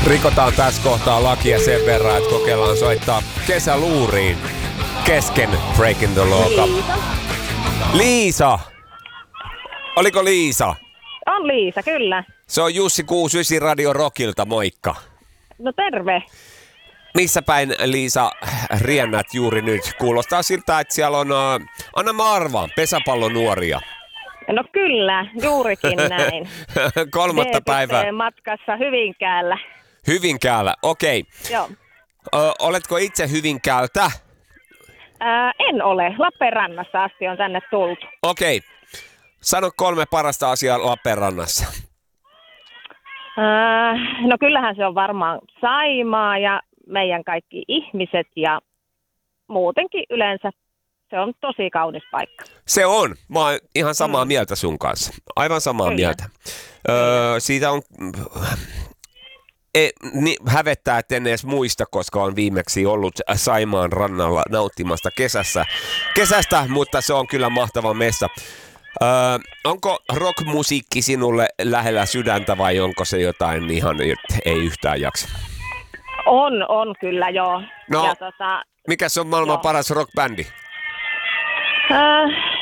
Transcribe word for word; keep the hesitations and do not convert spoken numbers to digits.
Rikotaan tässä kohtaa lakia sen verran, että kokeillaan soittaa kesäluuriin kesken Breaking the Law. Liisa. Liisa! Oliko Liisa? On Liisa, kyllä. Se on Jussi kuusikymmentäyhdeksän Radio Rockilta, moikka. No terve. Missä päin, Liisa, riennät juuri nyt? Kuulostaa siltä, että siellä on, uh, anna mä arvaan, pesäpallonuoria. No kyllä, juurikin näin. Kolmatta päivää. Matkassa Hyvinkäällä. Hyvinkäällä, okei. Okay. Joo. Ö, oletko itse Hyvinkäältä? Ää, en ole. Lappeenrannassa asti on tänne tultu. Okei. Okay. Sano kolme parasta asiaa Lappeenrannassa. Ää, no kyllähän se on varmaan Saimaa ja meidän kaikki ihmiset ja muutenkin yleensä. Se on tosi kaunis paikka. Se on. Mä oon ihan samaa mm. mieltä sun kanssa. Aivan samaa Kyllä. mieltä. Öö, siitä on... E, niin, hävettää, että en edes muista, koska on viimeksi ollut Saimaan rannalla nauttimasta kesässä, kesästä, mutta se on kyllä mahtava messa. Öö, onko rockmusiikki sinulle lähellä sydäntä vai onko se jotain ihan, ei yhtään jaksa? On, on kyllä joo. No, ja tota, mikäs on maailman joo. paras rockbändi? Äh,